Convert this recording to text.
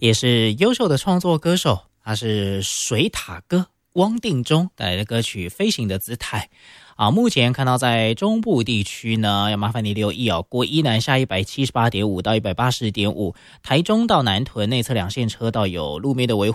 也是优秀的创作歌手，他是水塔歌汪定中带来的歌曲《飞行的姿态》目前看到在中部地区呢，要麻烦你留意国一南下 178.5 到 180.5， 台中到南屯内侧两线车道有路面的维护。